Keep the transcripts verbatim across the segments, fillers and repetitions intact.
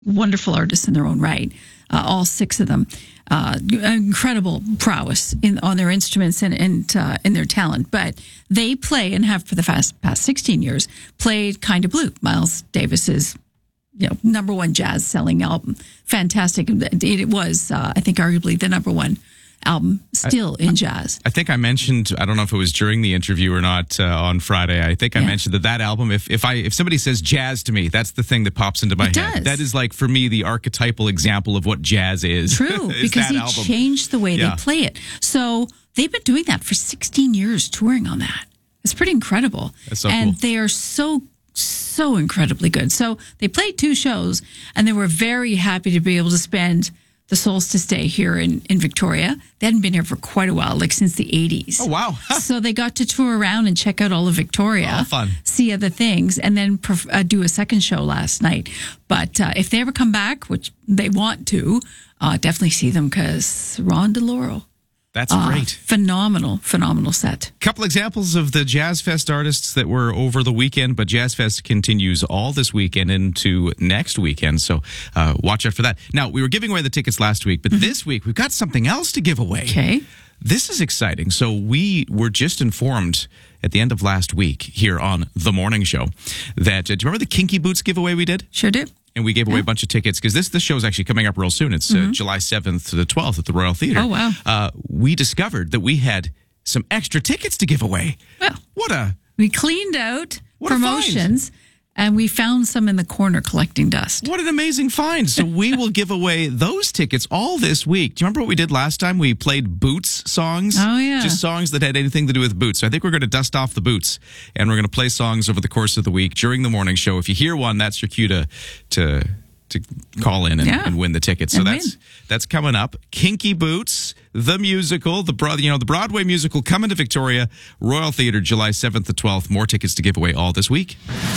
wonderful artists in their own right, uh, all six of them. Uh, incredible prowess in on their instruments and and uh, in their talent, but they play and have for the past past sixteen years played Kind of Blue, Miles Davis's you know number one jazz selling album. Fantastic! It, it was, uh, I think, arguably the number one album still I, in jazz. I think I mentioned, I don't know if it was during the interview or not uh, on Friday. I think I yeah. mentioned that that album. If if I if somebody says jazz to me, that's the thing that pops into my it head. Does. That is like for me the archetypal example of what jazz is. True, is because he album. changed the way yeah. they play it. So they've been doing that for sixteen years, touring on that. It's pretty incredible. That's so and cool. they are so so incredibly good. So they played two shows, and they were very happy to be able to spend the Solstice Day here in, in Victoria. They hadn't been here for quite a while, like since the eighties. Oh, wow. So they got to tour around and check out all of Victoria. Oh, fun. See other things, and then uh, do a second show last night. But uh, if they ever come back, which they want to, uh, definitely see them because Ron DeLauro. That's uh, great. Phenomenal, phenomenal set. Couple examples of the Jazz Fest artists that were over the weekend, but Jazz Fest continues all this weekend into next weekend, so uh, watch out for that. Now, we were giving away the tickets last week, but mm-hmm. this week we've got something else to give away. Okay. This is exciting. So we were just informed at the end of last week here on The Morning Show that, uh, do you remember the Kinky Boots giveaway we did? Sure do. And we gave away yeah. a bunch of tickets because this this show is actually coming up real soon. It's mm-hmm. uh, July seventh to the twelfth at the Royal Theatre. Oh, wow. Uh, we discovered that we had some extra tickets to give away. Well, what a... We cleaned out what promotions, and we found some in the corner collecting dust. What an amazing find. So we will give away those tickets all this week. Do you remember what we did last time? We played Boots songs. Oh, yeah. Just songs that had anything to do with boots. So I think we're going to dust off the boots, and we're going to play songs over the course of the week during the morning show. If you hear one, that's your cue to... to to call in and, yeah. and win the tickets. So and that's win. that's coming up. Kinky Boots, the musical, the broad, you know, the Broadway musical coming to Victoria, Royal Theatre, July seventh to twelfth. More tickets to give away all this week.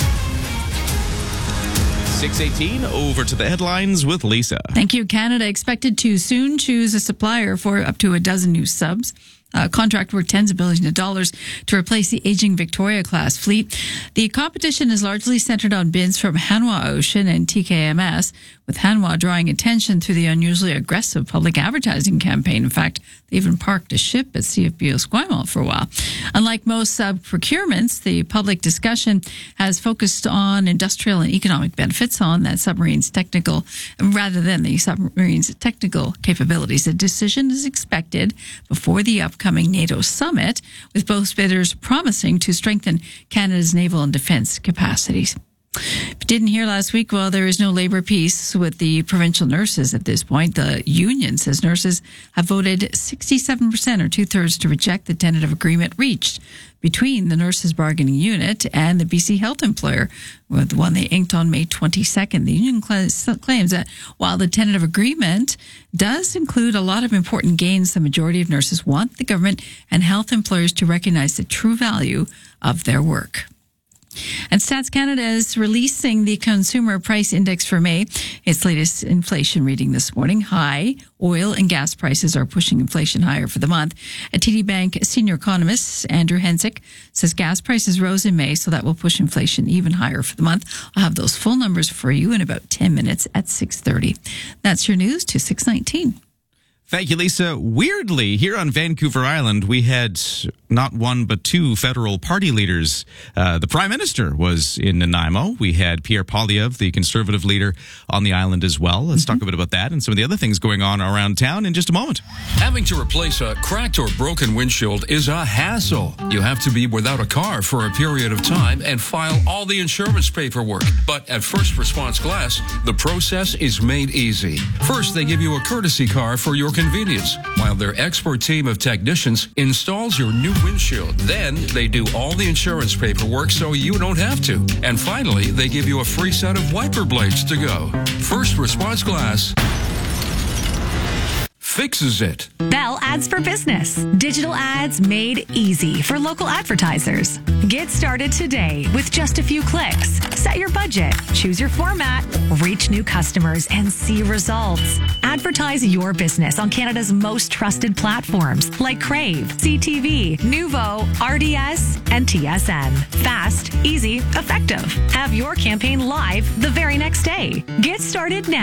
six eighteen, over to the headlines with Lisa. Thank you. Canada expected to soon choose a supplier for up to a dozen new subs. Uh, contract worth tens of billions of dollars to replace the aging Victoria-class fleet. The competition is largely centered on bids from Hanwha Ocean and T K M S, with Hanwha drawing attention through the unusually aggressive public advertising campaign. In fact, they even parked a ship at C F B Esquimalt for a while. Unlike most sub-procurements, the public discussion has focused on industrial and economic benefits on that submarine's technical, rather than the submarine's technical capabilities. A decision is expected before the upcoming Coming NATO summit, with both bidders promising to strengthen Canada's naval and defense capacities. If you didn't hear last week, well, there is no labor peace with the provincial nurses at this point. The union says nurses have voted sixty-seven percent, or two-thirds, to reject the tentative agreement reached between the nurses' bargaining unit and the B C Health employer, the one they inked on May twenty-second. The union cl- claims that while the tentative agreement does include a lot of important gains, the majority of nurses want the government and health employers to recognize the true value of their work. And Stats Canada is releasing the Consumer Price Index for May, its latest inflation reading this morning. High oil and gas prices are pushing inflation higher for the month. A T D Bank senior economist, Andrew Hensick, says gas prices rose in May, so that will push inflation even higher for the month. I'll have those full numbers for you in about ten minutes at six thirty. That's your news to six nineteen. Thank you, Lisa. Weirdly, here on Vancouver Island, we had not one but two federal party leaders. Uh, the Prime Minister was in Nanaimo. We had Pierre Poilievre, the Conservative leader, on the island as well. Let's mm-hmm. talk a bit about that and some of the other things going on around town in just a moment. Having to replace a cracked or broken windshield is a hassle. You have to be without a car for a period of time and file all the insurance paperwork. But at First Response Glass, the process is made easy. First, they give you a courtesy car for your convenience, while their expert team of technicians installs your new windshield. Then they do all the insurance paperwork so you don't have to. And finally, they give you a free set of wiper blades to go. First Response Glass. fixes it. Bell Ads for Business. Digital ads made easy for local advertisers. Get started today with just a few clicks. Set your budget, choose your format, reach new customers, and see results. Advertise your business on Canada's most trusted platforms like Crave, C T V, Nuvo, R D S, and T S N. Fast, easy, effective. Have your campaign live the very next day. Get started now.